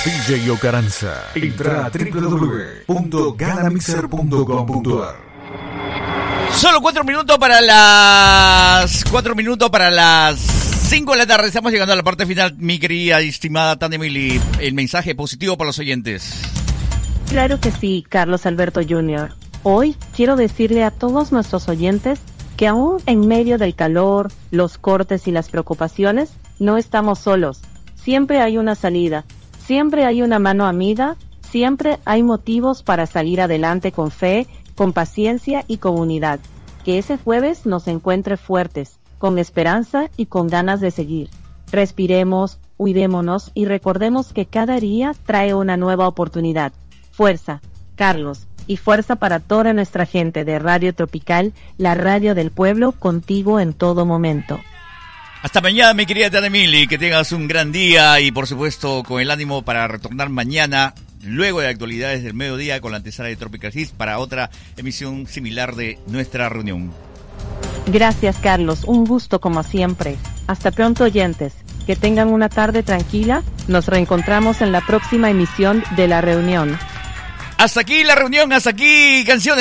DJ Ocaranza. Entra a www.galamixer.com.ar. Solo 4 minutos para las 5 de la tarde. Estamos llegando a la parte final, mi querida y estimada Tania Mili. El mensaje positivo para los oyentes. Claro que sí, Carlos Alberto Jr. Hoy quiero decirle a todos nuestros oyentes que aún en medio del calor, los cortes y las preocupaciones, no estamos solos. Siempre hay una salida, siempre hay una mano amiga, siempre hay motivos para salir adelante con fe, con paciencia y con unidad. Que ese jueves nos encuentre fuertes, con esperanza y con ganas de seguir. Respiremos, cuidémonos y recordemos que cada día trae una nueva oportunidad. Fuerza, Carlos, y fuerza para toda nuestra gente de Radio Tropical, la radio del pueblo, contigo en todo momento. Hasta mañana, mi querida Tania Mili, que tengas un gran día y por supuesto con el ánimo para retornar mañana, luego de actualidades del mediodía con la antesala de Tropical Hits para otra emisión similar de nuestra reunión. Gracias, Carlos, un gusto como siempre. Hasta pronto, oyentes. Que tengan una tarde tranquila. Nos reencontramos en la próxima emisión de La Reunión. Hasta aquí la reunión, hasta aquí canciones.